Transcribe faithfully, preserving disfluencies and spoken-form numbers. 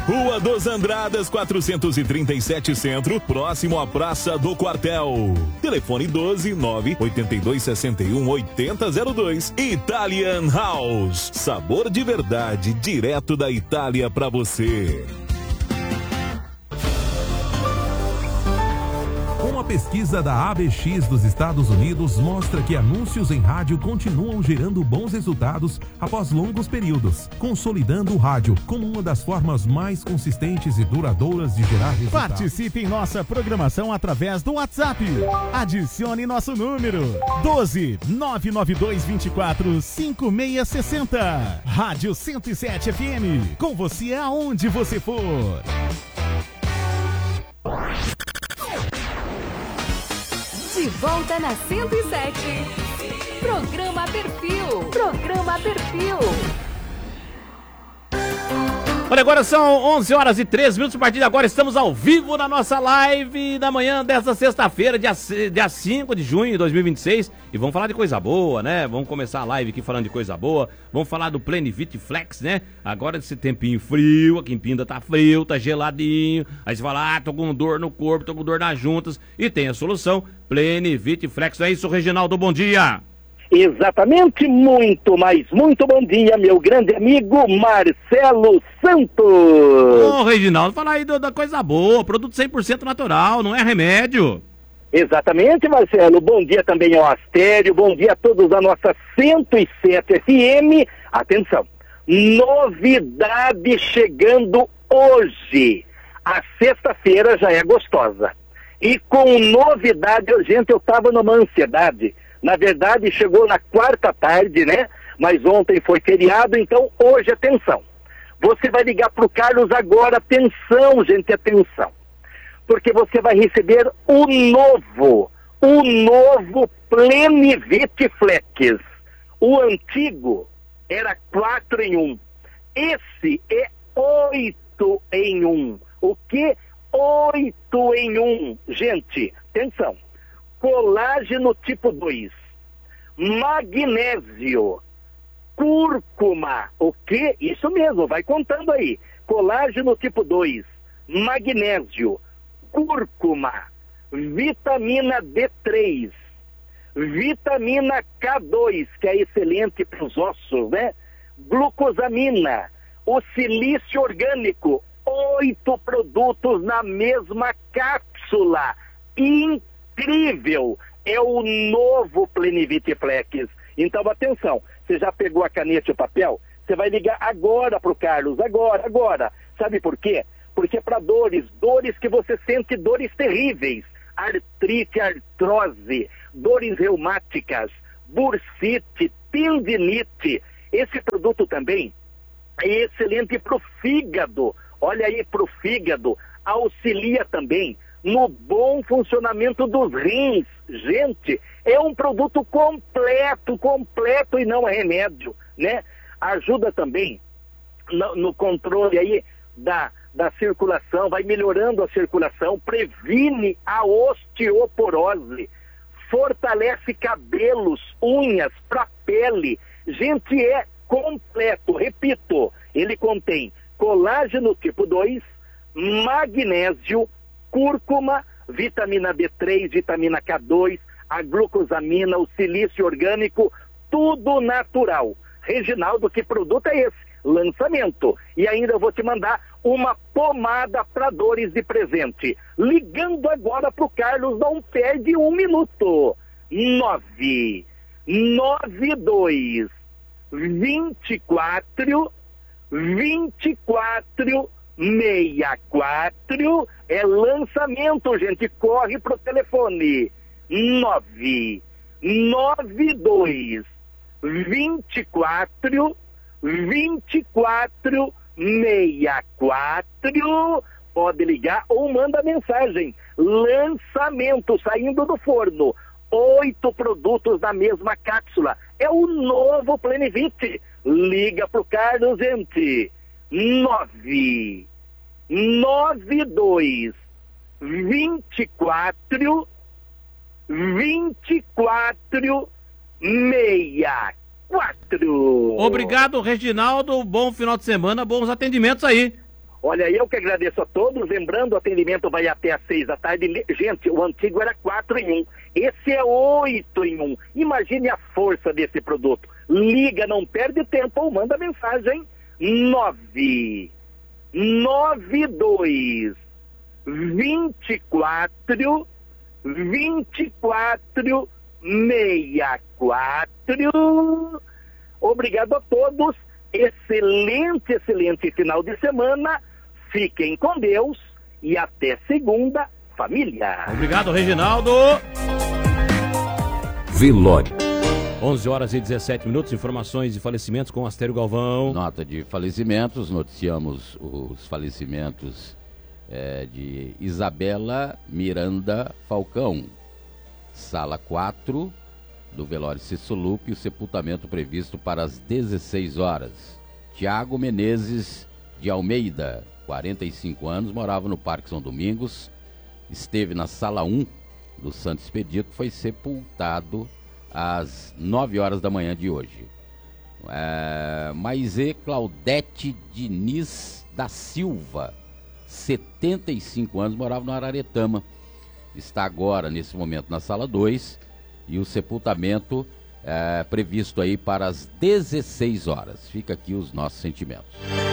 Rua dos Andradas, quatrocentos e trinta e sete Centro, próximo à Praça do Quartel. Telefone doze, nove oito dois, seis um, oito zero zero dois. Italian House. Sabor de verdade, direto da Itália pra você. Uma pesquisa da A B X dos Estados Unidos mostra que anúncios em rádio continuam gerando bons resultados após longos períodos, consolidando o rádio como uma das formas mais consistentes e duradouras de gerar resultados. Participe em nossa programação através do WhatsApp. Adicione nosso número doze, nove nove dois, vinte e quatro, cinquenta e seis sessenta. Rádio cento e sete F M, com você aonde você for. De volta na cento e sete. Programa Perfil. Programa Perfil. Olha, agora são onze horas e treze minutos. A partir de agora estamos ao vivo na nossa live da manhã desta sexta-feira, dia, dia cinco de junho de dois mil e vinte e seis. E vamos falar de coisa boa, né? Vamos começar a live aqui falando de coisa boa. Vamos falar do Plenivit Flex, né? Agora desse tempinho frio, aqui em Pinda tá frio, tá geladinho. Aí você fala, ah, tô com dor no corpo, tô com dor nas juntas. E tem a solução, Plenivit Flex. É isso, Reginaldo, bom dia. Exatamente, muito, mas muito bom dia, meu grande amigo Marcelo Santos. Ô, Reginaldo, fala aí do, da coisa boa, produto cem por cento natural, não é remédio. Exatamente, Marcelo, bom dia também ao Astério, bom dia a todos da nossa cento e sete F M. Atenção, novidade chegando hoje. A sexta-feira já é gostosa. E com novidade, gente, eu tava numa ansiedade. Na verdade, chegou na quarta tarde, né? Mas ontem foi feriado, então hoje, atenção. Você vai ligar para o Carlos agora, atenção, gente, atenção. Porque você vai receber o novo, o novo Plenivit Flex. O antigo era quatro em um. Esse é oito em um. O que? oito em um. Gente, atenção. Colágeno tipo dois, magnésio, cúrcuma, o que? Isso mesmo, vai contando aí. Colágeno tipo dois, magnésio, cúrcuma, vitamina D três, vitamina K dois, que é excelente para os ossos, né? Glucosamina, o silício orgânico, oito produtos na mesma cápsula. Incrível! Incrível, é o novo Plenivit Flex. Então, atenção, você já pegou a caneta e o papel? Você vai ligar agora pro Carlos, agora, agora. Sabe por quê? Porque para dores, dores que você sente, dores terríveis, artrite, artrose, dores reumáticas, bursite, tendinite, esse produto também é excelente pro fígado. Olha aí, pro fígado, auxilia também no bom funcionamento dos rins. Gente, é um produto completo, completo e não é remédio, né? Ajuda também no, no controle aí da, da circulação, vai melhorando a circulação, previne a osteoporose, fortalece cabelos, unhas, pra pele. Gente, é completo, repito, ele contém colágeno tipo dois, magnésio, cúrcuma, vitamina D três, vitamina K dois, a glucosamina, o silício orgânico, tudo natural. Reginaldo, que produto é esse? Lançamento. E ainda eu vou te mandar uma pomada para dores de presente. Ligando agora pro Carlos, não perde um minuto. nove nove dois vinte e quatro vinte e quatro sessenta e quatro, é lançamento, gente, corre pro telefone nove nove dois vinte e quatro vinte e quatro sessenta e quatro, pode ligar ou manda mensagem. Lançamento, saindo do forno, oito produtos da mesma cápsula, é o novo Plenivit. Liga pro Carlos, gente, nove nove dois vinte e quatro vinte e quatro sessenta e quatro. Obrigado, Reginaldo. Bom final de semana, bons atendimentos aí. Olha, eu que agradeço a todos, lembrando, o atendimento vai até às seis da tarde. Gente, o antigo era quatro em um, esse é oito em um. Imagine a força desse produto. Liga, não perde tempo ou manda mensagem. nove nove dois vinte e quatro vinte e quatro sessenta e quatro. Obrigado a todos. Excelente, excelente final de semana. Fiquem com Deus e até segunda, família. Obrigado, Reginaldo. Velório. onze horas e dezessete minutos, informações de falecimentos com Astério Galvão. Nota de falecimentos, noticiamos os falecimentos é, de Isabela Miranda Falcão, sala quatro do velório Cessolupe, o sepultamento previsto para as dezesseis horas. Tiago Menezes de Almeida, quarenta e cinco anos, morava no Parque São Domingos, esteve na sala um do Santo Expedito, foi sepultado às nove horas da manhã de hoje. É, Maizê Claudete Diniz da Silva, setenta e cinco anos, morava no Araretama, está agora, nesse momento, na sala dois, e o sepultamento é previsto aí para as dezesseis horas. Fica aqui os nossos sentimentos.